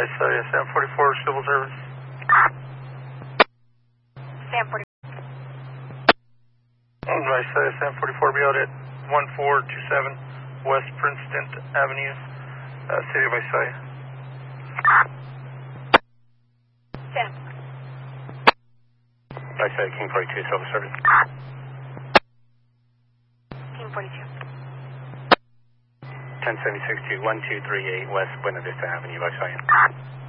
Visalia, San 44, civil service. San 44. Visalia, San 44, be out at 1427 West Princeton Avenue, City of Visalia. San. Visalia, King 42, civil service. King 42. 1076 to 1238 West Buena Vista Avenue, Visalia.